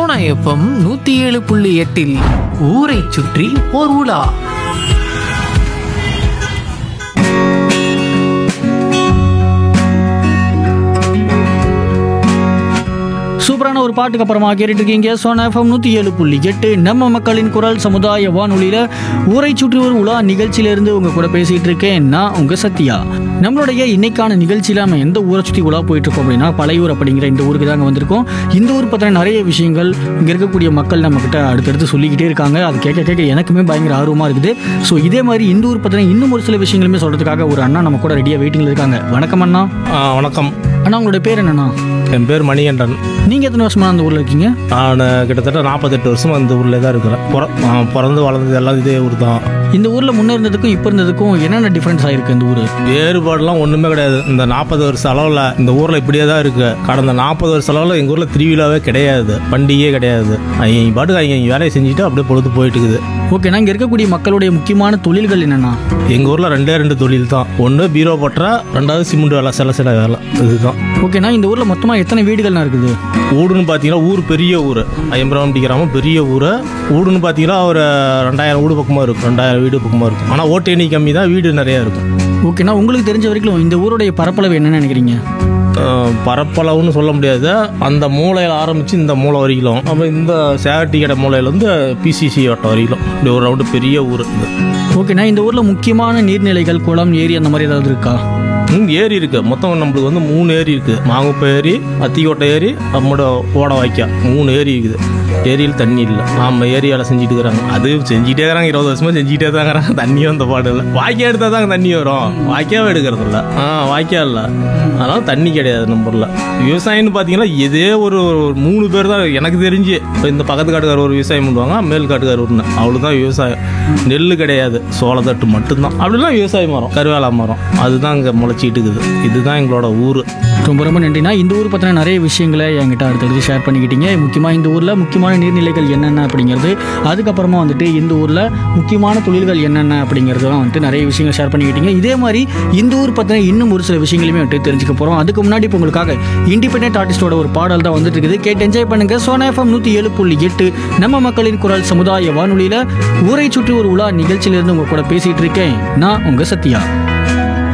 Sona FM 107.8 ஊரை சுற்றி ஓர் உலா. சூப்பரான ஒரு பாட்டுக்கு அப்புறமா கேட்டுட்டு இருக்கீங்க சோனா எஃப்எம் 107.8 நம்ம மக்களின் குரல் சமுதாய வானொலியில ஊரை சுற்றி ஒரு உலா நிகழ்ச்சியிலிருந்து உங்க கூட பேசிட்டு இருக்கேன் நான் உங்க சத்யா. நம்மளுடைய இன்னைக்கான நிகழ்ச்சியில நம்ம எந்த ஊரை சுற்றி உலா போயிட்டு இருக்கோம் அப்படின்னா பழையூர் அப்படிங்கிற இந்த ஊருக்கு தாங்க வந்திருக்கோம். இந்த ஊர் பத்தின நிறைய விஷயங்கள் இங்க இருக்கக்கூடிய மக்கள் நம்ம கிட்ட அடுத்தடுத்து சொல்லிக்கிட்டே இருக்காங்க. அது கேட்க கேட்க எனக்குமே பயங்கர ஆர்வமா இருக்குது. ஸோ இதே மாதிரி இந்த ஊர் பத்தின இன்னும் ஒரு சில விஷயங்களுமே சொல்றதுக்காக ஒரு அண்ணா நம்ம கூட ரெடியா வெயிட்டிங்ல இருக்காங்க. வணக்கம் அண்ணா. வணக்கம் அண்ணா உங்களுடைய பேர் என்னண்ணா? என் பேர் மணிகண்டன். நீங்க எத்தனை வருஷமா அந்த ஊர்ல இருக்கீங்க? நான் கிட்டத்தட்ட 48 வருஷமா இந்த ஊரில் தான் இருக்கிறேன். பிறந்து வளர்ந்தது எல்லாம் இதே ஊர் தான். இந்த ஊர்ல முன்ன இருந்ததுக்கும் இப்போ இருந்ததுக்கும் என்னென்ன டிஃபரன்ஸ் ஆயிருக்கு இந்த ஊர்? வேறுபாடுலாம் ஒன்றுமே கிடையாது. இந்த 40 வருஷ அளவில் இந்த ஊரில் இப்படியே தான் இருக்கு. கடந்த 40 வருஷ அளவில் எங்கள் ஊரில் திருவிழாவே கிடையாது, பண்டிகையே கிடையாது. அவங்க பாட்டுக்கு அவங்க வேலையை செஞ்சுட்டு அப்படியே பொழுது போயிட்டு இருக்குது. ஓகேண்ணா, இங்கே இருக்கக்கூடிய மக்களுடைய முக்கியமான தொழில்கள் என்னென்னா? எங்கள் ஊரில் 2 தொழில் தான். ஒன்று பீரோ பற்றா, 2வது சிமெண்ட் வேலை, சில வேலை, இதுதான். ஓகேண்ணா, இந்த ஊரில் மொத்தமாக எத்தனை வீடுகள்னா இருக்குது? ஊடுன்னு பார்த்தீங்கன்னா ஊர் பெரிய ஊர், ஐம்பராமட்டி கிராமம் பெரிய ஊர். ஊடுன்னு பார்த்தீங்கன்னா ஒரு 2000 வீடு பக்கமாக இருக்கும், 2000 வீடு பக்கமாக இருக்கும். ஆனால் ஓட்டு எண்ணி கம்மி தான், வீடு நிறையா இருக்கும். ஓகேண்ணா, உங்களுக்கு தெரிஞ்ச வரைக்கும் இந்த ஊருடைய பரப்பளவு என்னன்னு நினைக்கிறீங்க? பரப்பளவுன்னு சொல்ல முடியாது. அந்த மூலையில் ஆரம்பித்து இந்த மூளை வரைக்கும், அப்புறம் இந்த சேகட்டி கடை மூலையிலேருந்து பிசிசி வட்டம் வரைக்கும் இப்படி ஒரு ரவுண்டு பெரிய ஊர். ஓகேண்ணா, இந்த ஊரில் முக்கியமான நீர்நிலைகள், குளம், ஏரி அந்த மாதிரி ஏதாவது இருக்கா? ஏரி இருக்குது. மொத்தம் நம்மளுக்கு வந்து 3 ஏரி இருக்குது. மாங்குப்பை ஏரி, அத்திக்கோட்டை ஏரி, நம்மளோட ஓட வாய்க்கா 3 ஏரி இருக்குது. ஏரியில் தண்ணி இல்லை. ஆமாம், ஏரியாவில் செஞ்சுட்டு இருக்கிறாங்க. அது செஞ்சுட்டே இருக்கிறாங்க, 20 வருஷமாக செஞ்சுட்டே தான் இருக்கிறாங்க. தண்ணியும் அந்த பாடு இல்லை. வாய்க்கா எடுத்தால் தாங்க தண்ணி வரும், வாய்க்காவே எடுக்கிறது இல்லை. வாய்க்கா இல்லை, அதனால் தண்ணி கிடையாது நம்ம ஊரில். விவசாயம்னு பார்த்தீங்கன்னா இதே ஒரு 3 பேர் தான் எனக்கு தெரிஞ்சு. இப்போ இந்த பக்கத்து காட்டுக்கார ஒரு விவசாயம் பண்ணுவாங்க, மேல் காட்டுக்கார ஒன்று, அவ்வளோதான் விவசாயம். நெல் கிடையாது, சோளத்தட்டு மட்டும்தான். அப்படிலாம் விவசாய மரம், கருவேலா மரம், அதுதான் இங்கே முளைச்சிட்டு இருக்குது. இதுதான் எங்களோட ஊர். ரொம்ப ரொம்ப நன்றினா. இந்த ஊர் பற்றின நிறைய விஷயங்களை என்கிட்ட அடுத்தடுத்து ஷேர் பண்ணிக்கிட்டீங்க. முக்கியமாக இந்த ஊரில் முக்கியமான நீர்நிலைகள் என்னென்ன அப்படிங்கிறது, அதுக்கப்புறமா வந்துட்டு இந்த ஊரில் முக்கியமான தொழில்கள் என்னென்ன அப்படிங்கிறதுலாம் வந்துட்டு நிறைய விஷயங்கள் ஷேர் பண்ணிக்கிட்டீங்க. இதே மாதிரி இந்த ஊர் பற்றின இன்னும் ஒரு சில விஷயங்களுமே வந்துட்டு தெரிஞ்சுக்க போகிறோம். அதுக்கு முன்னாடி இப்போ உங்களுக்காக இண்டிபெண்டன்ட் ஆர்டிஸ்டோட ஒரு பாடல் தான் வந்துட்டு இருக்குது. கேட்டு என்ஜாய் பண்ணுங்க. சோனா எஃப்எம் 107.8 நம்ம மக்களின் குரல் சமுதாய வானொலியில் ஊரை சுற்றி ஒரு உலா நிகழ்ச்சியிலிருந்து உங்க கூட பேசிட்டு இருக்கேன் நான் உங்க சத்யா.